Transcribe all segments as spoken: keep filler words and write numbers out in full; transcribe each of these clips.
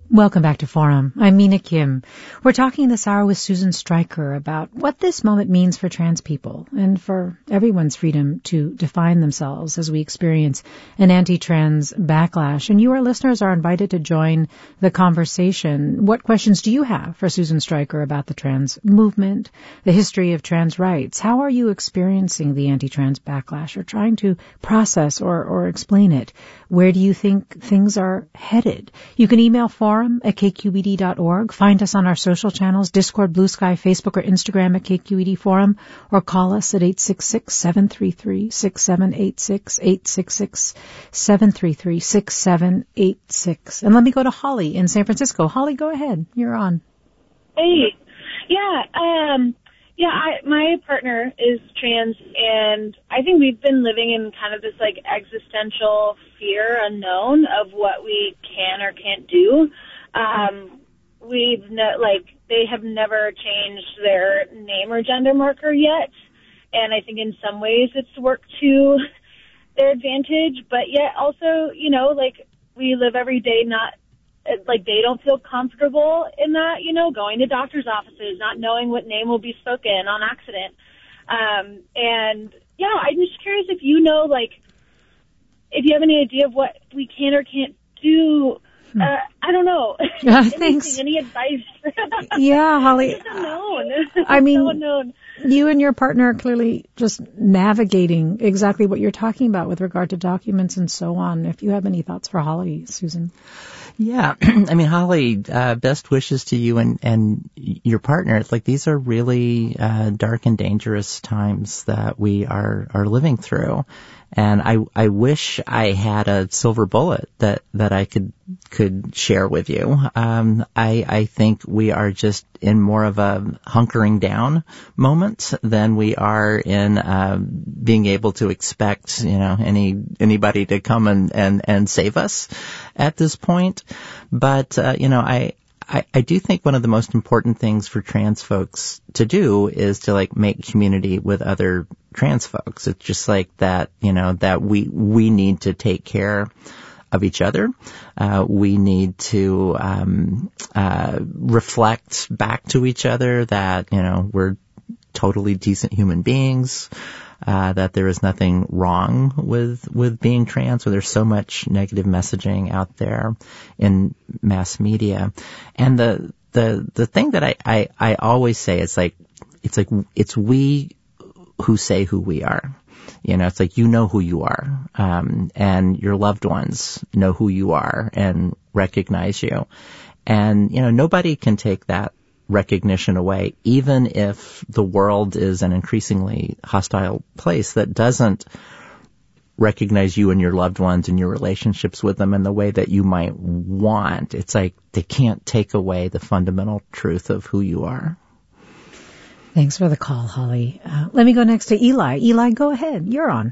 Welcome back to Forum. I'm Mina Kim. We're talking this hour with Susan Stryker about what this moment means for trans people and for everyone's freedom to define themselves as we experience an anti-trans backlash. And you, our listeners, are invited to join the conversation. What questions do you have for Susan Stryker about the trans movement, the history of trans rights? How are you experiencing the anti-trans backlash or trying to process or, or explain it? Where do you think things are headed? You can email Forum at k q e d dot org. Find us on our social channels, Discord, Blue Sky, Facebook, or Instagram at K Q E D Forum, or call us at eight six six, seven three three, six seven eight six, eight six six, seven three three, six seven eight six. And let me go to Holly in San Francisco. Holly, go ahead. You're on. Hey. Yeah, um, yeah, I, my partner is trans, and I think we've been living in kind of this, like, existential fear unknown of what we can or can't do. Um, we've ne- like they have never changed their name or gender marker yet, and I think in some ways it's worked to their advantage. But yet also, you know, like we live every day not like they don't feel comfortable in that, you know, going to doctor's offices, not knowing what name will be spoken on accident. Um, and yeah, I'm just curious if you know, like, if you have any idea of what we can or can't do. Uh, I don't know. Yeah, thanks. Any advice? Yeah, Holly. It's unknown. I mean, so unknown. You and your partner are clearly just navigating exactly what you're talking about with regard to documents and so on. If you have any thoughts for Holly, Susan. Yeah, I mean, Holly, uh, best wishes to you and, and your partner. It's like these are really uh, dark and dangerous times that we are, are living through. And I, I wish I had a silver bullet that, that I could, could share with you. Um, I, I think we are just in more of a hunkering down moment than we are in, uh, being able to expect, you know, any, anybody to come and, and, and save us at this point. But, uh, you know, I, I, I do think one of the most important things for trans folks to do is to like make community with other trans folks. It's just like that, you know, that we, we need to take care of each other. Uh, we need to, um, uh, reflect back to each other that, you know, we're totally decent human beings. Uh, that there is nothing wrong with, with being trans, or there's so much negative messaging out there in mass media. And the, the, the thing that I, I, I always say is like, it's like, it's we who say who we are. You know, it's like, you know who you are, um, and your loved ones know who you are and recognize you. And, you know, nobody can take that recognition away, even if the world is an increasingly hostile place that doesn't recognize you and your loved ones and your relationships with them in the way that you might want. It's like they can't take away the fundamental truth of who you are. Thanks for the call, Holly. Uh, let me go next to Eli. Eli, go ahead. You're on.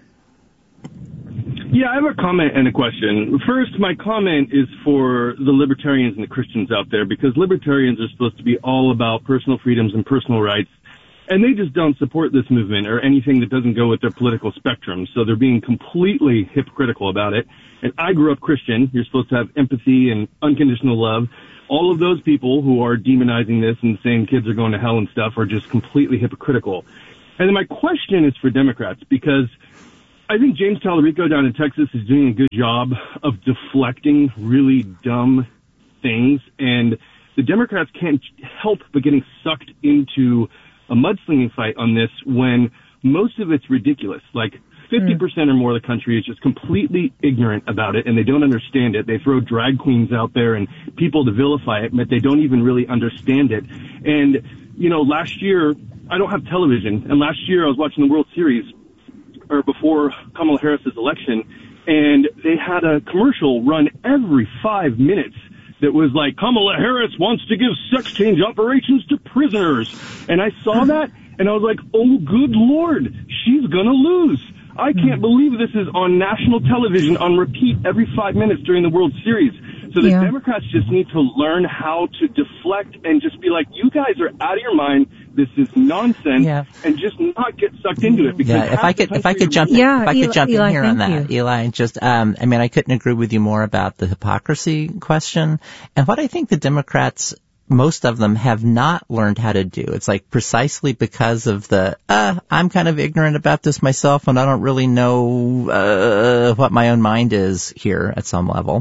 Yeah, I have a comment and a question. First, my comment is for the libertarians and the Christians out there, because libertarians are supposed to be all about personal freedoms and personal rights, and they just don't support this movement or anything that doesn't go with their political spectrum, so they're being completely hypocritical about it. And I grew up Christian. You're supposed to have empathy and unconditional love. All of those people who are demonizing this and saying kids are going to hell and stuff are just completely hypocritical. And then my question is for Democrats, because I think James Tallarico down in Texas is doing a good job of deflecting really dumb things, and the Democrats can't help but getting sucked into a mudslinging fight on this when most of it's ridiculous. Like fifty percent or more of the country is just completely ignorant about it, and they don't understand it. They throw drag queens out there and people to vilify it, but they don't even really understand it. And, you know, last year, I don't have television, and last year I was watching the World Series, or before Kamala Harris's election, and they had a commercial run every five minutes that was like, Kamala Harris wants to give sex change operations to prisoners. And I saw that, and I was like, oh, good Lord, she's gonna lose. I can't believe this is on national television on repeat every five minutes during the World Series. So the yeah. Democrats just need to learn how to deflect and just be like, you guys are out of your mind. this is nonsense yeah. and just not get sucked into it. Because yeah, if I could, if I could jump, in, yeah, if I Eli, could jump Eli, in here on that, you. Eli, just, um, I mean, I couldn't agree with you more about the hypocrisy question. And what I think the Democrats, most of them have not learned how to do. It's like precisely because of the, uh, I'm kind of ignorant about this myself and I don't really know, uh, what my own mind is here at some level.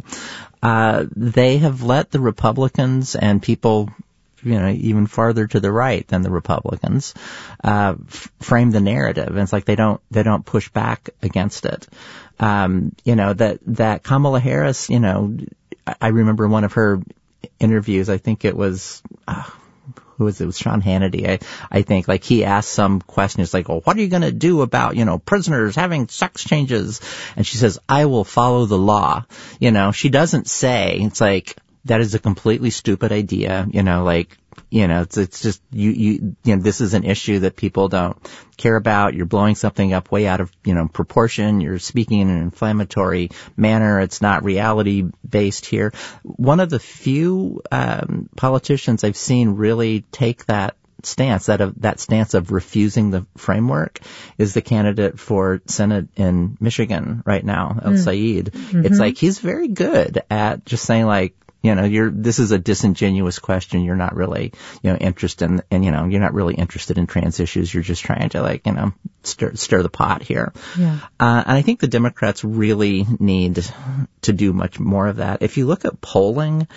Uh, they have let the Republicans and people, you know, even farther to the right than the Republicans, uh, f- frame the narrative. And it's like they don't, they don't push back against it. Um, you know, that, that Kamala Harris, you know, I remember one of her interviews, I think it was, uh, who was it? It was Sean Hannity, I, I think, like he asked some question, it's like, well, what are you going to do about, you know, prisoners having sex changes? And she says, I will follow the law. You know, she doesn't say, it's like, that is a completely stupid idea, you know, like, you know, it's, it's just, you, you, you know, this is an issue that people don't care about. You're blowing something up way out of, you know, proportion. You're speaking in an inflammatory manner. It's not reality based here. One of the few, um, politicians I've seen really take that stance, that of, that stance of refusing the framework is the candidate for Senate in Michigan right now, El mm. Sayed. Mm-hmm. It's like, he's very good at just saying like, you know, you're, this is a disingenuous question. You're not really, you know, interested in, and, you know, you're not really interested in trans issues. You're just trying to like, you know, stir, stir the pot here. Yeah. Uh, and I think the Democrats really need to do much more of that. If you look at polling,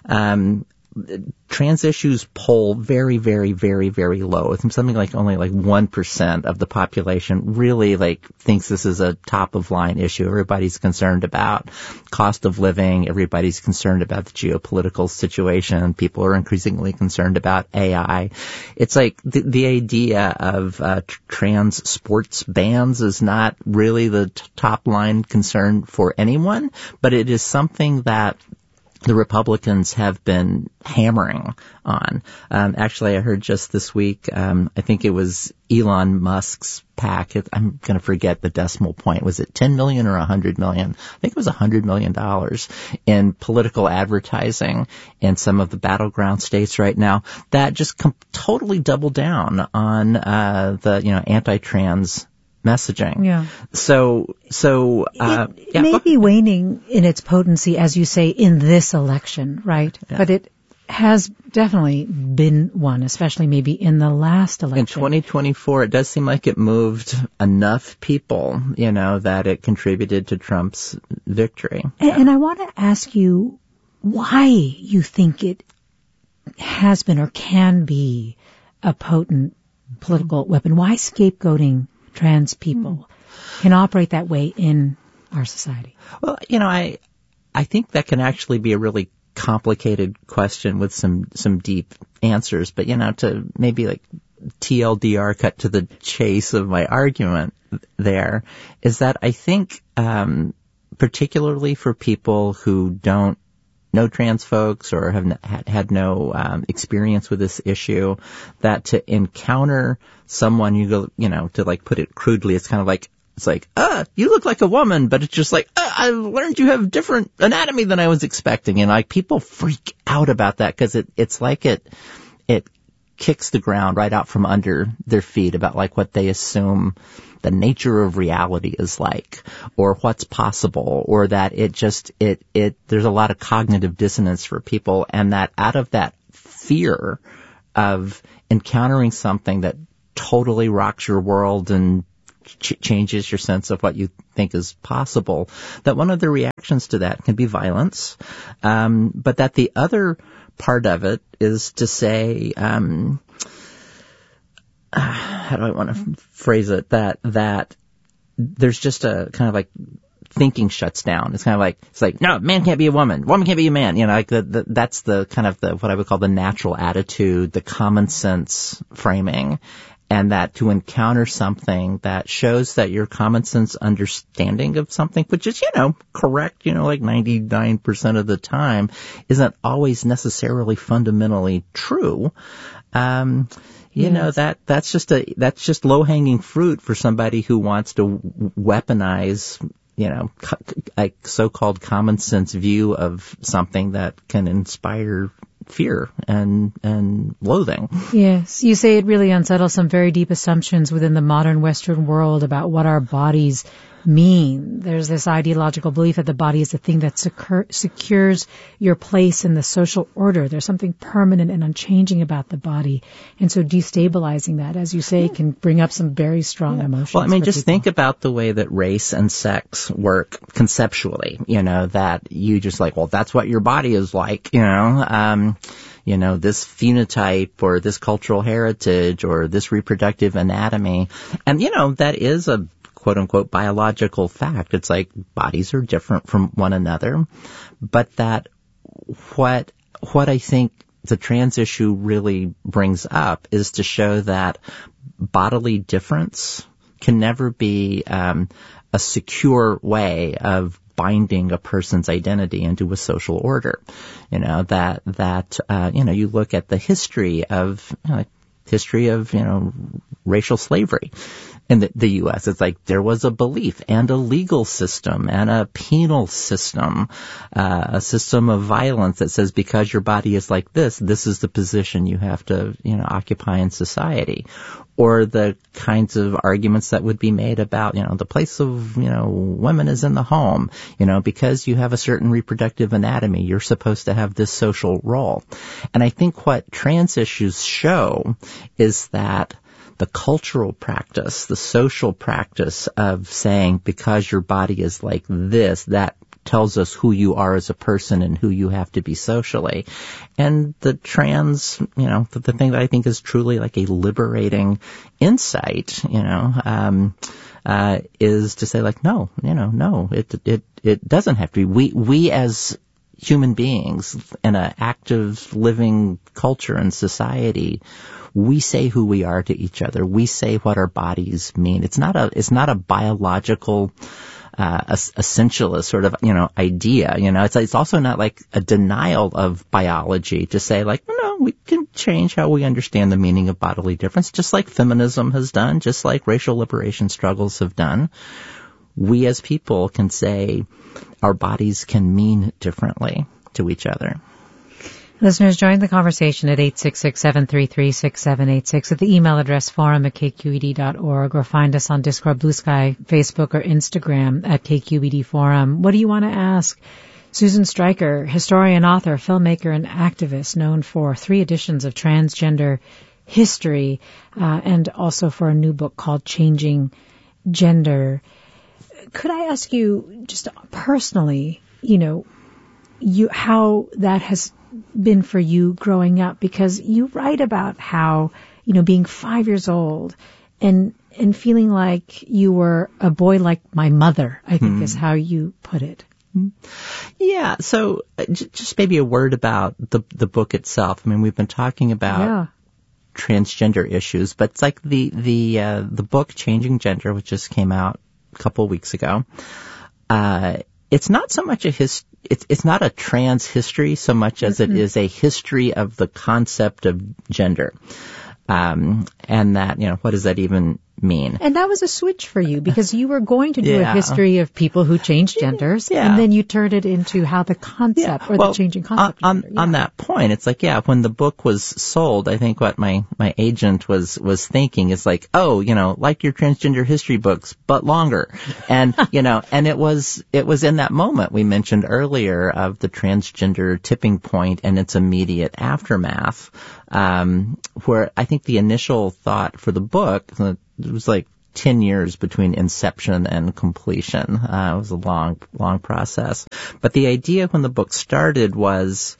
um, trans issues poll very, very, very, very low. It's something like only like one percent of the population really like thinks this is a top of line issue. Everybody's concerned about cost of living. Everybody's concerned about the geopolitical situation. People are increasingly concerned about A I. It's like the, the idea of uh, trans sports bans is not really the t- top line concern for anyone, but it is something that the Republicans have been hammering on. Um, actually, I heard just this week, um, I think it was Elon Musk's PAC. It, I'm going to forget the decimal point. Was it ten million or one hundred million? I think it was one hundred million dollars in political advertising in some of the battleground states right now. That just com- totally doubled down on uh, the, you know, anti-trans messaging. Yeah. So, so, uh, it, it yeah. may be waning in its potency, as you say, in this election, right? Yeah. But it has definitely been one, especially maybe in the last election. In twenty twenty-four, it does seem like it moved enough people, you know, that it contributed to Trump's victory. And, yeah. and I want to ask you why you think it has been or can be a potent political weapon. Why scapegoating trans people can operate that way in our society? Well, you know, I I think that can actually be a really complicated question with some some deep answers. But, you know, to maybe like T L D R, cut to the chase of my argument there, is that I think um, particularly for people who don't know trans folks or have n- had no um, experience with this issue, that to encounter someone, you go, you know, to like put it crudely, it's kind of like, it's like, uh, you look like a woman, but it's just like, uh, I learned you have different anatomy than I was expecting. And like people freak out about that because it, it's like it, it kicks the ground right out from under their feet about like what they assume the nature of reality is like, or what's possible, or that it just, it, it, there's a lot of cognitive dissonance for people, and that out of that fear of encountering something that totally rocks your world and ch- changes your sense of what you think is possible, that one of the reactions to that can be violence, um, but that the other part of it is to say, um, Uh, how do I want to phrase it? That, that there's just a kind of like thinking shuts down. It's kind of like, it's like, no, man can't be a woman. Woman can't be a man. You know, like the, the, that's the kind of the, what I would call the natural attitude, the common sense framing. And that to encounter something that shows that your common sense understanding of something, which is, you know, correct, you know, like ninety-nine percent of the time, isn't always necessarily fundamentally true. Um, You yes. know, that, that's just a, that's just low-hanging fruit for somebody who wants to weaponize, you know, co- a so-called common sense view of something that can inspire fear and and loathing. Yes, you say it really unsettles some very deep assumptions within the modern Western world about what our bodies mean. There's this ideological belief that the body is the thing that secure, secures your place in the social order. There's something permanent and unchanging about the body. And so destabilizing that, as you say, can bring up some very strong yeah. emotions. Well, I mean, just people. think about the way that race and sex work conceptually, you know, that you just like, well, that's what your body is like, you know, um, you know, this phenotype or this cultural heritage or this reproductive anatomy. And, you know, that is a quote unquote biological fact. It's like bodies are different from one another, but that what, what I think the trans issue really brings up is to show that bodily difference can never be, um, a secure way of binding a person's identity into a social order. You know, that, that, uh, you know, you look at the history of, you know, history of, you know, racial slavery in the, the U S. It's like there was a belief and a legal system and a penal system, uh, a system of violence that says because your body is like this, this is the position you have to, you know, occupy in society. Or the kinds of arguments that would be made about, you know, the place of, you know, women is in the home. You know, because you have a certain reproductive anatomy, you're supposed to have this social role. And I think what trans issues show is that the cultural practice, the social practice of saying because your body is like this, that tells us who you are as a person and who you have to be socially. And the trans, you know, the, the thing that I think is truly like a liberating insight, you know, um, uh, is to say like, no, you know, no, it, it, it doesn't have to be. We, we as human beings in an active living culture and society, we say who we are to each other. We say what our bodies mean. It's not a, it's not a biological, uh, essentialist sort of, you know, idea. You know, it's, it's also not like a denial of biology to say like, no, no, we can change how we understand the meaning of bodily difference, just like feminism has done, just like racial liberation struggles have done. We as people can say our bodies can mean differently to each other. Listeners, join the conversation at eight six six, seven three three, six seven eight six at the email address forum at k q e d dot org, or find us on Discord, Blue Sky, Facebook, or Instagram at K Q E D Forum. What do you want to ask? Susan Stryker, historian, author, filmmaker, and activist, known for three editions of transgender history, uh, and also for a new book called Changing Gender. Could I ask you just personally, you know, you how that has been for you growing up? Because you write about how, you know, being five years old and and feeling like you were a boy like my mother, I think hmm. is how you put it. Yeah, so uh, j- just maybe a word about the the book itself. I mean, we've been talking about yeah. transgender issues, but it's like the the uh, the book Changing Gender, which just came out a couple of weeks ago. Uh, it's not so much a his. It's it's not a trans history so much as mm-hmm. it is a history of the concept of gender, um, and that, you know, what does that even mean? And that was a switch for you because you were going to do yeah. a history of people who changed genders, yeah. and then you turned it into how the concept yeah. or well, the changing concept. On, of gender. on Yeah. that point, it's like, yeah, when the book was sold, I think what my, my agent was, was thinking is like, oh, you know, like your transgender history books, but longer. And, you know, and it was, it was in that moment we mentioned earlier of the transgender tipping point and its immediate aftermath, um, where I think the initial thought for the book, it was like ten years between inception and completion. Uh, it was a long, long process. But the idea when the book started was,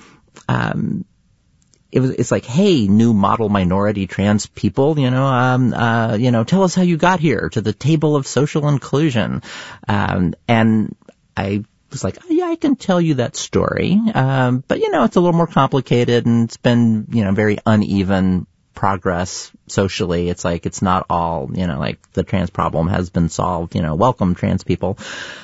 um, it was, it's like, hey, new model minority trans people, you know, um, uh, you know, tell us how you got here to the table of social inclusion. Um, and I was like, oh, yeah, I can tell you that story. Um, but, you know, it's a little more complicated and it's been, you know, very uneven progress socially. It's like, it's not all, you know, like the trans problem has been solved, you know, welcome trans people.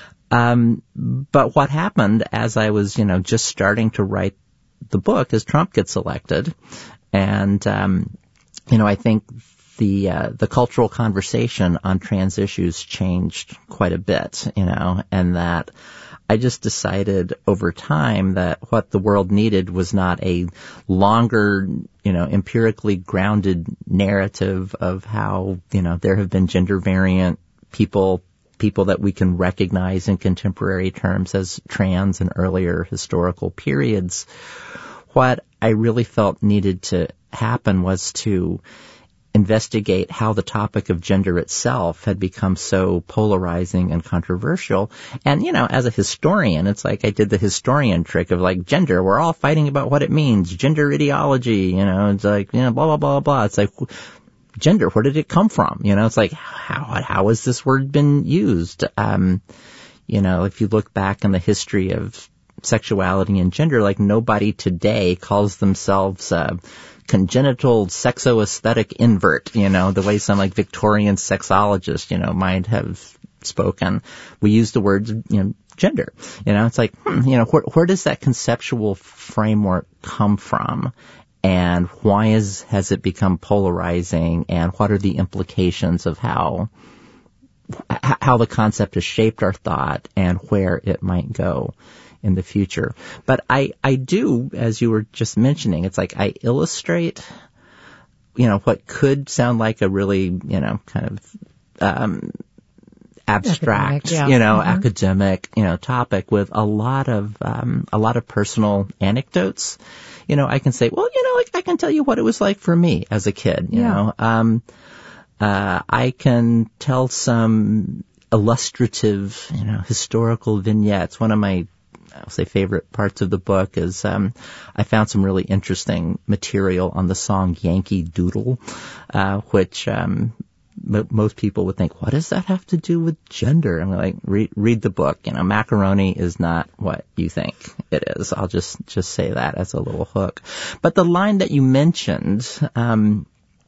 Um, but what happened as I was, you know, just starting to write the book is Trump gets elected. And, um, you know, I think the uh, the cultural conversation on trans issues changed quite a bit, you know, and that I just decided over time that what the world needed was not a longer, you know, empirically grounded narrative of how, you know, there have been gender variant people, people that we can recognize in contemporary terms as trans in earlier historical periods. What I really felt needed to happen was to investigate how the topic of gender itself had become so polarizing and controversial. And, you know, as a historian, it's like I did the historian trick of like gender. We're all fighting about what it means. Gender ideology, you know, it's like, you know, blah, blah, blah, blah. It's like gender. Where did it come from? You know, it's like, how, how has this word been used? Um, you know, if you look back in the history of sexuality and gender, like nobody today calls themselves, uh, congenital sexo-aesthetic invert, you know, the way some like Victorian sexologists, you know, might have spoken. We use the words, you know, gender. You know, it's like, hmm, you know, where, where does that conceptual framework come from? And why is, has it become polarizing? And what are the implications of how, how the concept has shaped our thought and where it might go in the future? But I, I do, as you were just mentioning, it's like I illustrate, you know, what could sound like a really, you know, kind of, um, abstract, academic, yeah. you know, mm-hmm. academic, you know, topic with a lot of, um, a lot of personal anecdotes. You know, I can say, well, you know, like I can tell you what it was like for me as a kid, you yeah. know, um, uh, I can tell some illustrative, you know, historical vignettes. One of my I'll say favorite parts of the book is um, I found some really interesting material on the song Yankee Doodle, uh, which um, m- most people would think, what does that have to do with gender? I'm like, read, read the book. You know, macaroni is not what you think it is. I'll just just say that as a little hook. But the line that you mentioned um,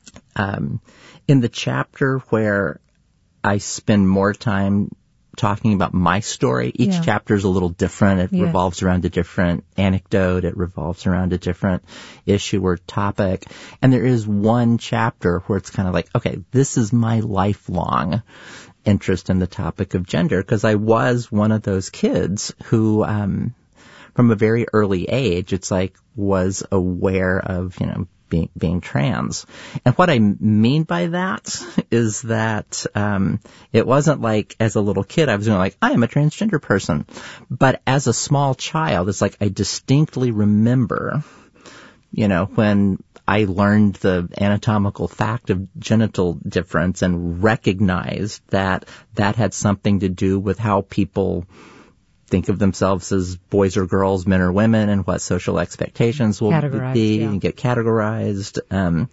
um, in the chapter where I spend more time talking about my story. Each yeah. chapter is a little different. It yeah. revolves around a different anecdote. It revolves around a different issue or topic. And there is one chapter where it's kind of like, okay, this is my lifelong interest in the topic of gender, because I was one of those kids who, um, from a very early age, it's like was aware of, you know, being, being trans. And what I mean by that is that um, it wasn't like as a little kid I was going like, I am a transgender person. But as a small child, it's like I distinctly remember, you know, when I learned the anatomical fact of genital difference and recognized that that had something to do with how people think of themselves as boys or girls, men or women, and what social expectations will be yeah. and get categorized. Um,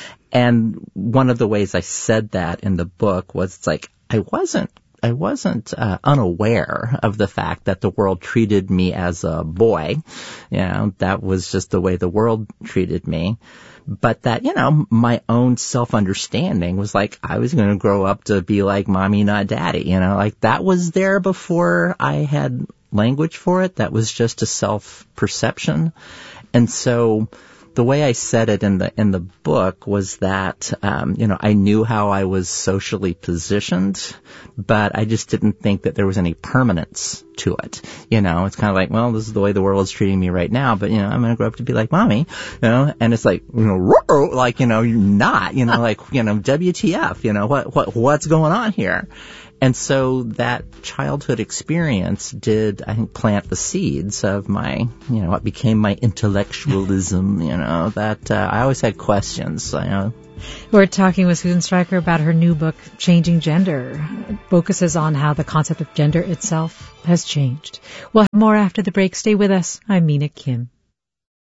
and one of the ways I said that in the book was it's like I wasn't I wasn't uh, unaware of the fact that the world treated me as a boy. You know, that was just the way the world treated me. But that, you know, my own self-understanding was like, I was going to grow up to be like mommy, not daddy. You know, like that was there before I had language for it. That was just a self-perception. And so the way I said it in the in the book was that, um, you know, I knew how I was socially positioned, but I just didn't think that there was any permanence to it. You know, it's kind of like, well, this is the way the world is treating me right now, but, you know, I'm going to grow up to be like mommy, you know, and it's like, you know, like, you know, you're not, you know, like, you know, W T F, you know, what, what, what's going on here? And so that childhood experience did, I think, plant the seeds of my, you know, what became my intellectualism, you know, that uh, I always had questions, you know. We're talking with Susan Stryker about her new book, Changing Gender. It focuses on how the concept of gender itself has changed. We'll have more after the break. Stay with us. I'm Mina Kim.